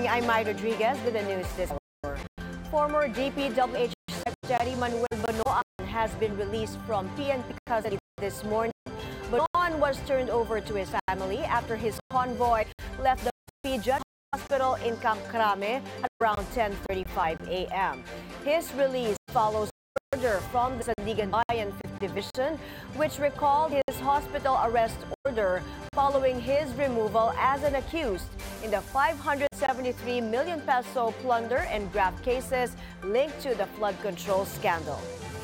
I'm Mai Rodriguez with the news this hour. Former DPWH Secretary Manuel Banoan has been released from PNP custody this morning. Banoan was turned over to his family after his convoy left the PNP Hospital in Camp Crame at around 10:35 a.m. His release follows order from the Sandigan Bayan 5th Division, which recalled his hospital arrest order following his removal as an accused in the 573 million peso plunder and graft cases linked to the flood control scandal.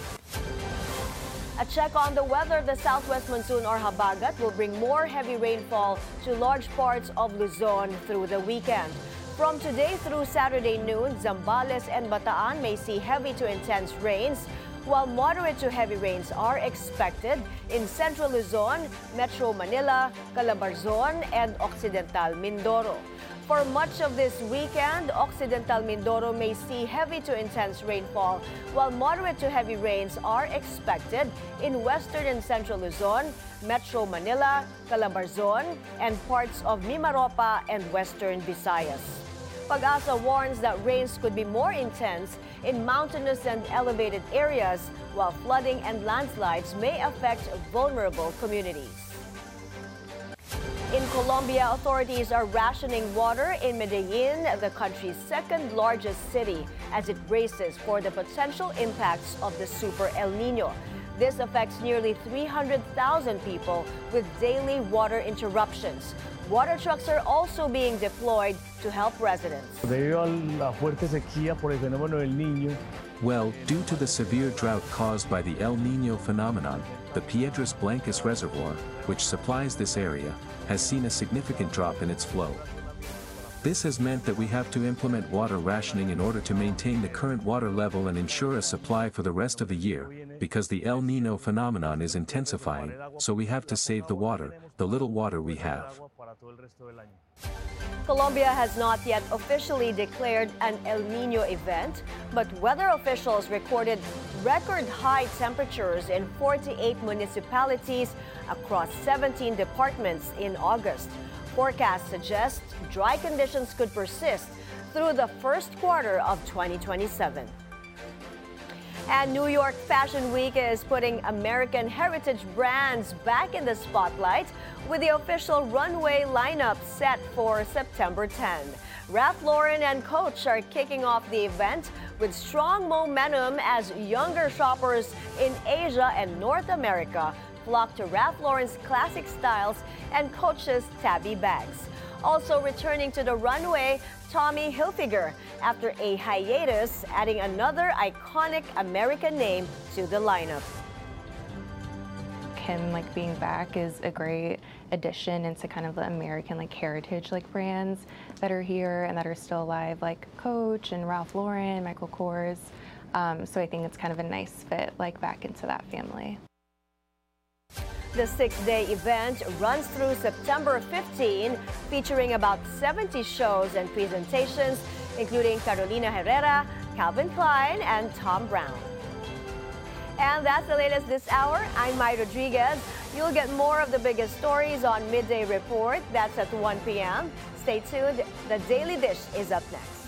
A check on the weather. The southwest monsoon or habagat will bring more heavy rainfall to large parts of Luzon through the weekend. From today through Saturday noon, Zambales and Bataan may see heavy to intense rains, while moderate to heavy rains are expected in Central Luzon, Metro Manila, Calabarzon, and Occidental Mindoro. For much of this weekend, Occidental Mindoro may see heavy to intense rainfall, while moderate to heavy rains are expected in Western and Central Luzon, Metro Manila, Calabarzon, and parts of Mimaropa and Western Visayas. Pag-asa warns that rains could be more intense in mountainous and elevated areas, while flooding and landslides may affect vulnerable communities. In Colombia, authorities are rationing water in Medellin, the country's second largest city, as it braces for the potential impacts of the Super El Nino. This affects nearly 300,000 people with daily water interruptions. Water trucks are also being deployed to help residents. Debido a la fuerte sequía por el fenómeno del Niño. Well, due to the severe drought caused by the El Nino phenomenon, the Piedras Blancas Reservoir, which supplies this area, has seen a significant drop in its flow. This has meant that we have to implement water rationing in order to maintain the current water level and ensure a supply for the rest of the year, because the El Nino phenomenon is intensifying, so we have to save the water, the little water we have. Colombia has not yet officially declared an El Nino event, but weather officials recorded record high temperatures in 48 municipalities across 17 departments in August. Forecasts suggest dry conditions could persist through the first quarter of 2027. And New York Fashion Week is putting American heritage brands back in the spotlight with the official runway lineup set for September 10. Ralph Lauren and Coach are kicking off the event with strong momentum as younger shoppers in Asia and North America flock to Ralph Lauren's classic styles and Coach's tabby bags. Also returning to the runway, Tommy Hilfiger, after a hiatus, adding another iconic American name to the lineup. Him being back is a great addition into kind of the American heritage brands that are here and that are still alive, like Coach and Ralph Lauren, Michael Kors. So I think it's kind of a nice fit back into that family. The 6-day event runs through September 15, featuring about 70 shows and presentations, including Carolina Herrera, Calvin Klein, and Thom Browne. And that's the latest this hour. I'm Mai Rodriguez. You'll get more of the biggest stories on Midday Report. That's at 1 p.m. Stay tuned. The Daily Dish is up next.